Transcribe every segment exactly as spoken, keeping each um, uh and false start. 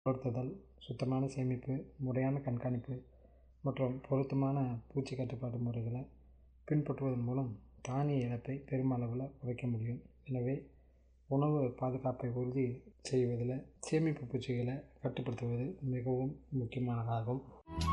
வளர்த்துதல், சுத்தமான சேமிப்பு, முறையான கண்காணிப்பு மற்றும் பொருத்தமான பூச்சி கட்டுப்பாட்டு முறைகளை பின்பற்றுவதன் மூலம் தானிய இழப்பை பெருமளவில் குறைக்க முடியும். எனவே உணவு பாதுகாப்பை உறுதி செய்வதில் சேமிப்பு பூச்சிகளை கட்டுப்படுத்துவது மிகவும் முக்கியமானதாகும்.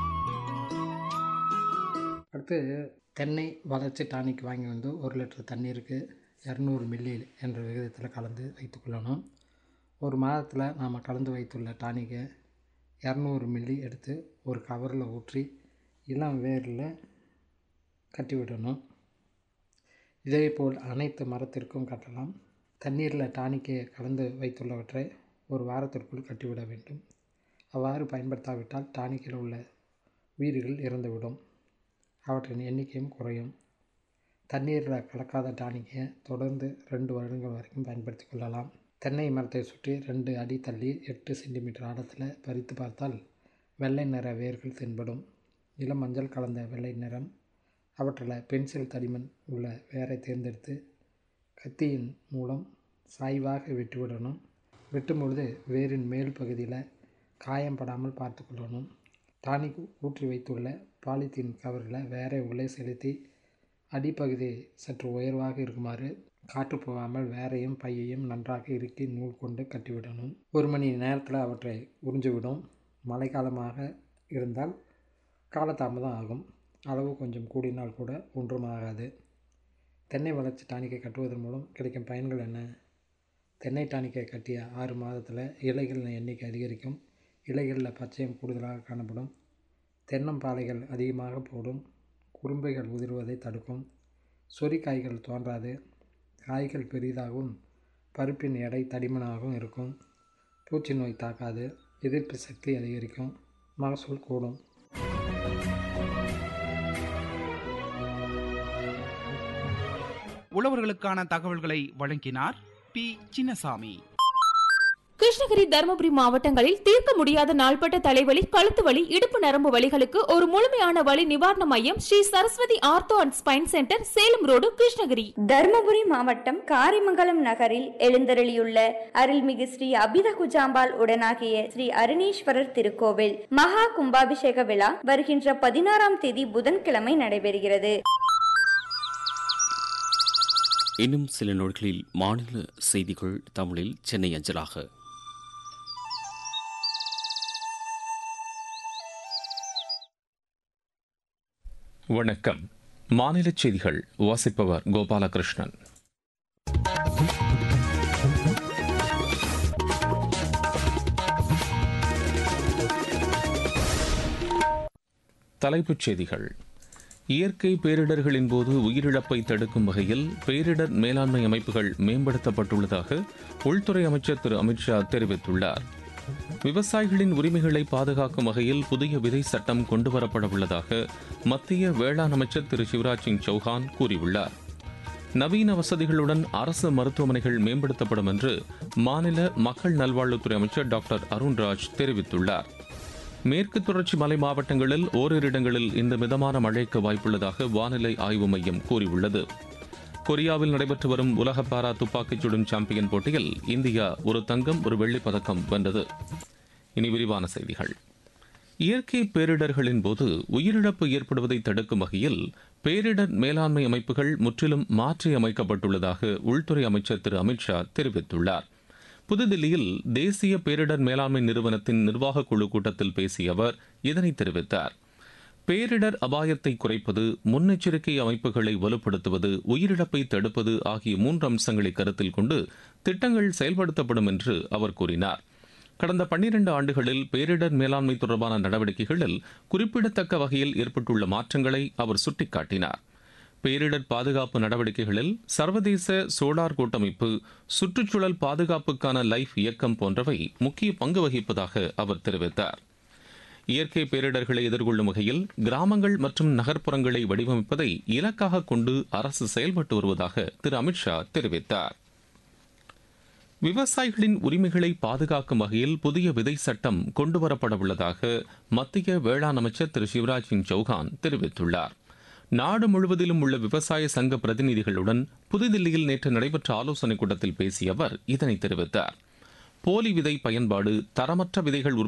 அடுத்து தென்னை வளர்ச்சி டானிக் வாங்கி வந்து ஒரு லிட்டர் தண்ணீருக்கு இரநூறு மில்லி என்ற விகிதத்தில் கலந்து வைத்துக்கொள்ளணும். ஒரு மாதத்தில் நாம் கலந்து வைத்துள்ள டானிக்கை இரநூறு மில்லி எடுத்து ஒரு கவரில் ஊற்றி இளம் வேரில் கட்டிவிடணும். இதேபோல் அனைத்து மரத்திற்கும் கட்டலாம். தண்ணீரில் டானிக்கை கலந்து வைத்துள்ளவற்றை ஒரு வாரத்திற்குள் கட்டிவிட வேண்டும். அவ்வாறு பயன்படுத்தாவிட்டால் டானிக்கில் உள்ள உயிர்கள் இறந்துவிடும், அவற்றின் எண்ணிக்கையும் குறையும். தண்ணீரில் கலக்காத டானிக்கை தொடர்ந்து ரெண்டு வருடங்கள் வரைக்கும் பயன்படுத்தி கொள்ளலாம். தென்னை மரத்தை சுற்றி ரெண்டு அடி தள்ளி எட்டு சென்டிமீட்டர் ஆழத்தில் பறித்து பார்த்தால் வெள்ளை நிற வேர்கள் தென்படும். இளம் மஞ்சள் கலந்த வெள்ளை நிறம். அவற்றில் பென்சில் தடிமன் உள்ள வேரை தேர்ந்தெடுத்து கத்தியின் மூலம் சாய்வாக வெட்டிவிடணும். வெட்டும் பொழுது வேரின் மேல் பகுதியில் காயம் படாமல் பார்த்து கொள்ளணும். டானிக் ஊற்றி வைத்துள்ள பாலித்தீன் கவரில் வேரை உள்ளே செலுத்தி அடிப்பகுதி சற்று உயர்வாக இருக்குமாறு காற்று போகாமல் வேரையும் பையையும் நன்றாக இறுக்கி நூல் கொண்டு கட்டிவிடணும். ஒரு மணி நேரத்தில் அவற்றை உறிஞ்சிவிடும். மழைக்காலமாக இருந்தால் காலதாமதம் ஆகும். அளவு கொஞ்சம் கூடினால் கூட ஒன்றும் ஆகாது. தென்னை வளர்ச்சி டானிக்கை கட்டுவதன் மூலம் கிடைக்கும் பயன்கள் என்ன? தென்னை டானிக்கை கட்டிய ஆறு மாதத்தில் இலைகளின் எண்ணிக்கை அதிகரிக்கும். இலைகளில் பச்சையம் கூடுதலாக காணப்படும். தென்னம்பாலைகள் அதிகமாக போடும். குறும்பைகள் உதிர்வதை தடுக்கும். சொறி காய்கள் தோன்றாது. காய்கள் பெரிதாகவும் பருப்பின் எடை தடிமனாகவும் இருக்கும். பூச்சி நோய் தாக்காது. எதிர்ப்பு சக்தி அதிகரிக்கும். மகசூல் கூடும். உழவர்களுக்கான தகவல்களை வழங்கினார் பி சின்னசாமி. கிருஷ்ணகிரி, தருமபுரி மாவட்டங்களில் தீர்க்க முடியாத நாள்பட்ட தலைவலி, கழுத்து வலி, இடுப்பு நரம்பு வலிகளுக்கு ஒரு முழுமையான வலி நிவாரண மையம் Sri Saraswati ortho and spine centre, Salem road, Krishnagiri. Dharmapuri மாவட்டம் காரிமங்கலம் நகரில் எழுந்தருளியுள்ள அருள்மிகு ஸ்ரீ அபித குஜாம்பாள் உடனாகிய ஸ்ரீ அருணீஸ்வரர் திருக்கோவில் மகா கும்பாபிஷேக விழா வருகின்ற பதினாறாம் தேதி புதன்கிழமை நடைபெறுகிறது. இன்னும் சில நொடிகளில் மாநில செய்திகள் தமிழில் சென்னை அஞ்சலாக. வணக்கம். மாநில செய்திகள் வாசிப்பவர் கோபாலகிருஷ்ணன். தலைப்புச் செய்திகள். இயற்கை பேரிடர்களின் போது உயிரிழப்பை தடுக்கும் வகையில் பேரிடர் மேலாண்மை அமைப்புகள் மேம்படுத்தப்பட்டுள்ளதாக உள்துறை அமைச்சர் திரு அமித்ஷா தெரிவித்துள்ளார். விவசாயிகளின் உரிமைகளை பாதுகாக்கும் வகையில் புதிய விதை சட்டம் கொண்டுவரப்பட உள்ளதாக மத்திய வேளாண் அமைச்சர் திரு சிவராஜ் சிங் சௌஹான் கூறியுள்ளார். நவீன வசதிகளுடன் அரசு மருத்துவமனைகள் மேம்படுத்தப்படும் என்று மாநில மக்கள் நல்வாழ்வுத்துறை அமைச்சர் டாக்டர் அருண்ராஜ் தெரிவித்துள்ளார். மேற்கு தொடர்ச்சி மலை மாவட்டங்களில் ஓரிரு இடங்களில் இந்த மிதமான மழைக்கு வாய்ப்புள்ளதாக வானிலை ஆய்வு மையம் கூறியுள்ளது. கொரியாவில் நடைபெற்று வரும் உலக பாரா துப்பாக்கிச் சுடும் சாம்பியன் போட்டியில் இந்தியா ஒரு தங்கம் ஒரு வெள்ளிப் பதக்கம் வென்றது. இனி விரிவான செய்திகள். இயற்கை பேரிடர்களின் போது உயிரிழப்பு ஏற்படுவதை தடுக்கும் வகையில் பேரிடர் மேலாண்மை அமைப்புகள் முற்றிலும் மாற்றியமைக்கப்பட்டுள்ளதாக உள்துறை அமைச்சர் திரு அமித்ஷா தெரிவித்துள்ளார். புதுதில்லியில் தேசிய பேரிடர் மேலாண்மை நிறுவனத்தின் நிர்வாக குழு கூட்டத்தில் பேசிய அவர் இதனை தெரிவித்தார். பேரிடர் அபாயத்தை குறைப்பது, முன்னெச்சரிக்கை அமைப்புகளை வலுப்படுத்துவது, உயிரிழப்பை தடுப்பது ஆகிய மூன்று அம்சங்களை கருத்தில் கொண்டு திட்டங்கள் செயல்படுத்தப்படும் என்று அவர் கூறினார். கடந்த பன்னிரண்டு ஆண்டுகளில் பேரிடர் மேலாண்மை தொடர்பான நடவடிக்கைகளில் குறிப்பிடத்தக்க வகையில் ஏற்பட்டுள்ள மாற்றங்களை அவர் சுட்டிக்காட்டினார். பேரிடர் பாதுகாப்பு நடவடிக்கைகளில் சர்வதேச சோலார் கூட்டமைப்பு, சுற்றுச்சூழல் பாதுகாப்புக்கான லைஃப் இயக்கம் போன்றவை முக்கிய பங்கு வகிப்பதாக அவர் தெரிவித்தார். இயற்கை பேரிடர்களை எதிர்கொள்ளும் வகையில் கிராமங்கள் மற்றும் நகர்ப்புறங்களை வடிவமைப்பதை இலக்காக கொண்டு அரசு செயல்பட்டு வருவதாக திரு அமித்ஷா தெரிவித்தார். விவசாயிகளின் உரிமைகளை பாதுகாக்கும் வகையில் புதிய விதை சட்டம் கொண்டுவரப்பட உள்ளதாக மத்திய வேளாண் அமைச்சர் திரு சிவராஜ் சிங் சௌஹான் தெரிவித்துள்ளார். நாடு முழுவதிலும் உள்ள விவசாய சங்க பிரதிநிதிகளுடன் புதுதில்லியில் நேற்று நடைபெற்ற ஆலோசனைக் கூட்டத்தில் பேசிய அவர் இதனை தெரிவித்தார். போலி விதை பயன்பாடு, தரமற்ற விதைகள்